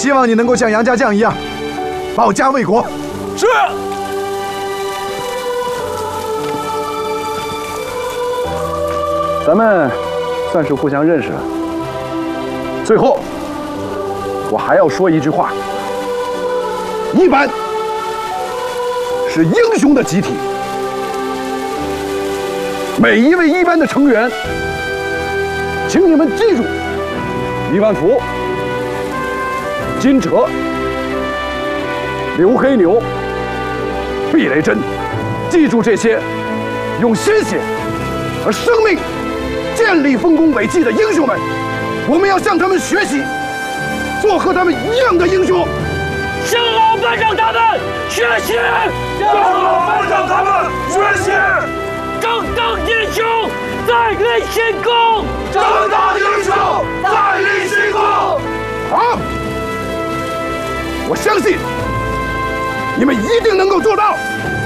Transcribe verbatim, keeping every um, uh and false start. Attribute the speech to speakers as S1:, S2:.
S1: 希望你能够像杨家将一样，保家卫国。
S2: 是。
S3: 咱们算是互相认识了。最后，我还要说一句话：一班是英雄的集体，每一位一班的成员，请你们记住李万福、金哲、刘黑牛、毕雷珍，记住这些用鲜血和生命建立丰功伟绩的英雄们，我们要向他们学习，做和他们一样的英雄。
S2: 向老班长他们学习，
S4: 向老班长他们学习。
S2: 正当英雄再立新功，
S4: 正当英雄再立新功。
S3: 好，我相信你们一定能够做到。